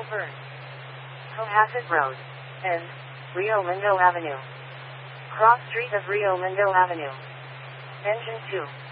Fern, Cohasset Road, and Rio Lindo Avenue. Cross Street of Rio Lindo Avenue. Engine 2.